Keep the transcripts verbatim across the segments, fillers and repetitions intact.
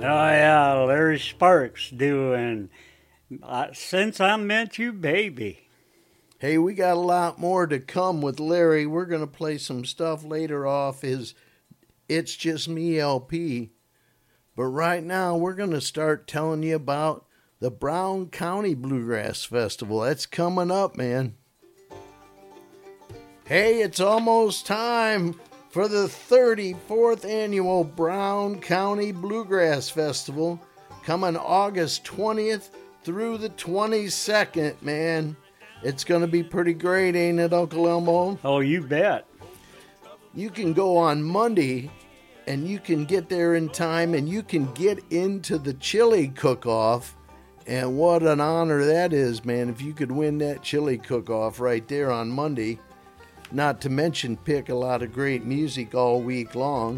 Oh yeah, Larry Sparks doing uh, Since I Met You, Baby. Hey, we got a lot more to come with Larry. We're going to play some stuff later off his It's Just Me L P. But right now, we're going to start telling you about the Brown County Bluegrass Festival. That's coming up, man. Hey, it's almost time for the thirty-fourth Annual Brown County Bluegrass Festival, coming August twentieth through the twenty-second, man. It's going to be pretty great, ain't it, Uncle Elmo? Oh, you bet. You can go on Monday, and you can get there in time, and you can get into the chili cook-off. And what an honor that is, man, if you could win that chili cook-off right there on Monday. Not to mention pick a lot of great music all week long.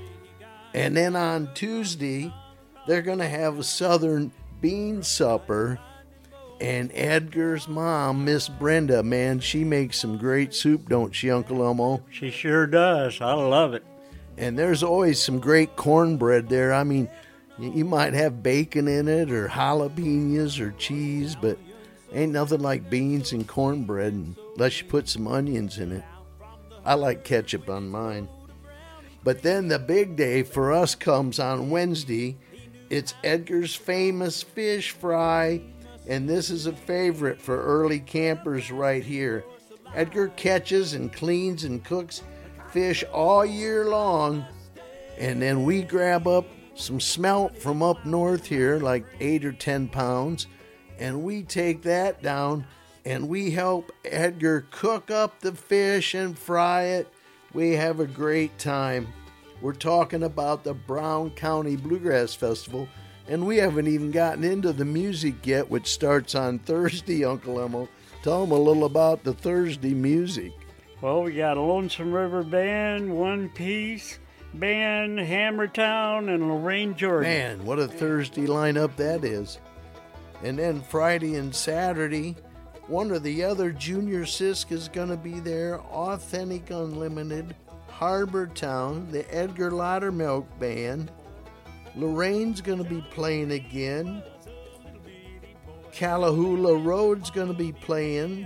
And then on Tuesday, they're going to have a Southern bean supper. And Edgar's mom, Miss Brenda, man, she makes some great soup, don't she, Uncle Elmo? She sure does. I love it. And there's always some great cornbread there. I mean, you might have bacon in it or jalapenos or cheese, but ain't nothing like beans and cornbread unless you put some onions in it. I like ketchup on mine. But then the big day for us comes on Wednesday. It's Edgar's famous fish fry. And this is a favorite for early campers right here. Edgar catches and cleans and cooks fish all year long. And then we grab up some smelt from up north here, like eight or ten pounds. And we take that down and we help Edgar cook up the fish and fry it. We have a great time. We're talking about the Brown County Bluegrass Festival. And we haven't even gotten into the music yet, which starts on Thursday, Uncle Elmo. Tell them a little about the Thursday music. Well, we got Lonesome River Band, One Piece Band, Hammertown, and Lorraine Jordan. Man, what a Thursday lineup that is. And then Friday and Saturday, one or the other Junior Sisk is going to be there. Authentic Unlimited, Harbor Town, the Edgar Laudermilk Band. Lorraine's going to be playing again. Callahoola Road's going to be playing.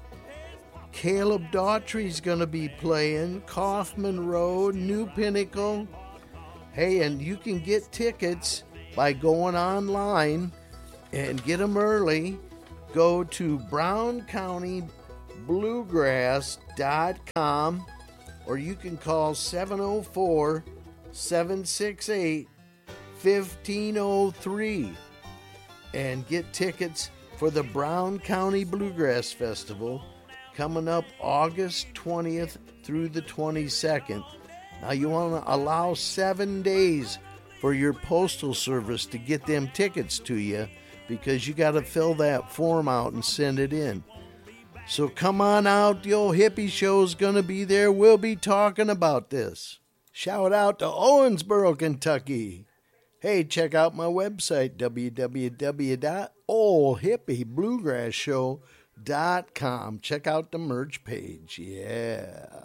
Caleb Daughtry's going to be playing. Kaufman Road, New Pinnacle. Hey, and you can get tickets by going online and get them early. Go to brown county bluegrass dot com or you can call seven oh four, seven six eight, fifteen oh three and get tickets for the Brown County Bluegrass Festival coming up August twentieth through the twenty-second. Now you want to allow seven days for your postal service to get them tickets to you because you got to fill that form out and send it in. So come on out, the old hippie show's going to be there. We'll be talking about this. Shout out to Owensboro, Kentucky. Hey, check out my website, w w w dot old hippie bluegrass show dot com. Check out the merch page, yeah.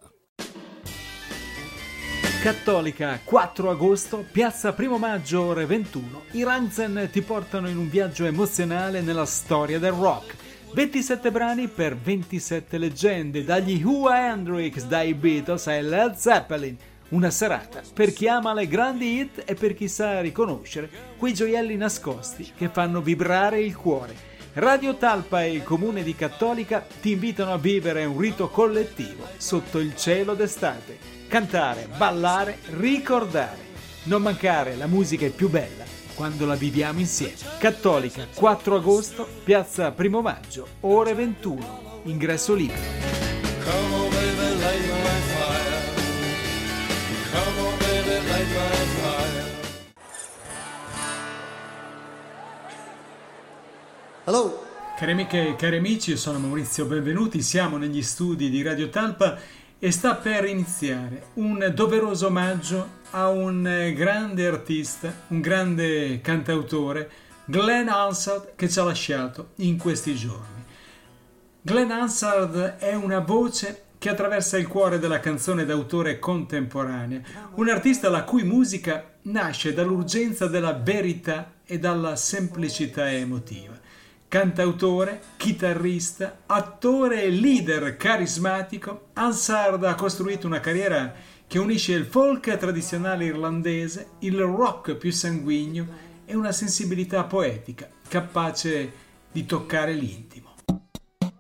Cattolica, quattro agosto, piazza Primo Maggio, ore ventuno. I Rammstein ti portano in un viaggio emozionale nella storia del rock. ventisette brani per ventisette leggende, dagli Who Hendrix, dai Beatles ai Led Zeppelin. Una serata per chi ama le grandi hit e per chi sa riconoscere quei gioielli nascosti che fanno vibrare il cuore. Radio Talpa e il comune di Cattolica ti invitano a vivere un rito collettivo sotto il cielo d'estate. Cantare, ballare, ricordare. Non mancare, la musica è più bella quando la viviamo insieme. Cattolica, quattro agosto, piazza Primo Maggio, ore ventuno. Ingresso libero. Come on, baby, light my fire. Come on, baby, light my fire. Hello. Cari amiche e cari amici, io sono Maurizio, benvenuti. Siamo negli studi di Radio Talpa e sta per iniziare un doveroso omaggio a un grande artista, un grande cantautore, Glenn Hansard, che ci ha lasciato in questi giorni. Glenn Hansard è una voce che attraversa il cuore della canzone d'autore contemporanea, un artista la cui musica nasce dall'urgenza della verità e dalla semplicità emotiva. Cantautore, chitarrista, attore e leader carismatico, Hansard ha costruito una carriera che unisce il folk tradizionale irlandese, il rock più sanguigno e una sensibilità poetica capace di toccare l'intimo.